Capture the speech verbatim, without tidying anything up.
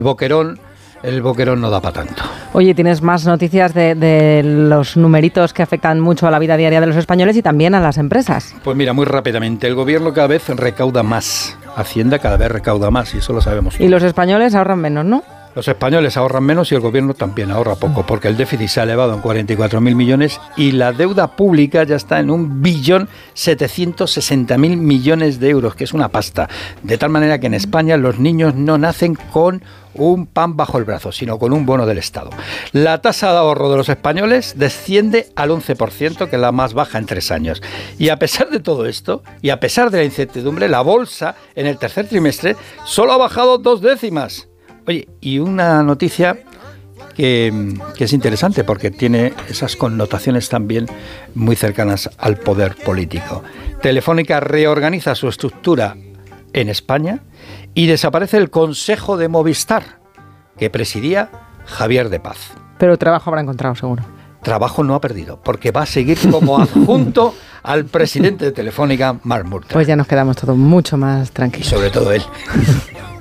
Boquerón, el boquerón no da para tanto. Oye, tienes más noticias de, de los numeritos que afectan mucho a la vida diaria de los españoles y también a las empresas. Pues mira, muy rápidamente, el gobierno cada vez recauda más, Hacienda cada vez recauda más y eso lo sabemos todos. Y los españoles ahorran menos, ¿no? Los españoles ahorran menos y el gobierno también ahorra poco, porque el déficit se ha elevado en cuarenta y cuatro mil millones y la deuda pública ya está en un billón setecientos sesenta mil millones de euros, que es una pasta. De tal manera que en España los niños no nacen con un pan bajo el brazo, sino con un bono del Estado. La tasa de ahorro de los españoles desciende al once por ciento, que es la más baja en tres años. Y a pesar de todo esto, y a pesar de la incertidumbre, la bolsa en el tercer trimestre solo ha bajado dos décimas. Oye, y una noticia que, que es interesante porque tiene esas connotaciones también muy cercanas al poder político. Telefónica reorganiza su estructura en España y desaparece el Consejo de Movistar, que presidía Javier de Paz. Pero trabajo habrá encontrado, seguro. Trabajo no ha perdido, porque va a seguir como adjunto al presidente de Telefónica, Marc Murtra. Pues ya nos quedamos todos mucho más tranquilos. Y sobre todo él.